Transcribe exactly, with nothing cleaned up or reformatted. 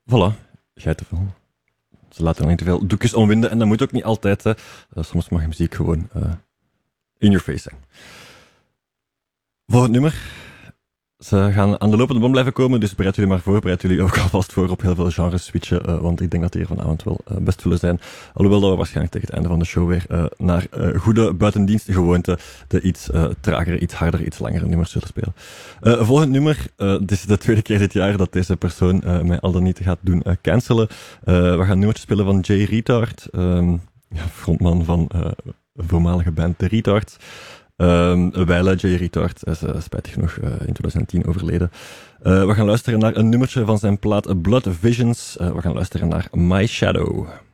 Voilà, jij te veel. Ze laten er niet te veel doekjes omwinden en dat moet ook niet altijd. Hè. Uh, soms mag je muziek gewoon uh, in your face zijn. Volgend nummer. Ze gaan aan de lopende band blijven komen, dus bereid jullie maar voor. Bereid jullie ook alvast voor op heel veel genres switchen, uh, want ik denk dat die hier vanavond wel uh, best zullen zijn. Alhoewel dat we waarschijnlijk tegen het einde van de show weer uh, naar uh, goede buitendienstgewoonte de iets uh, tragere, iets hardere, iets langere nummers zullen spelen. Uh, volgend nummer. Uh, dit is de tweede keer dit jaar dat deze persoon uh, mij al dan niet gaat doen uh, cancelen. Uh, we gaan een nummertje spelen van Jay Retard, um, ja, frontman van uh, een voormalige band The Retards. Um, wijle Jay Retard is uh, spijtig genoeg uh, in twintig tien overleden. Uh, we gaan luisteren naar een nummertje van zijn plaat Blood Visions. Uh, we gaan luisteren naar My Shadow.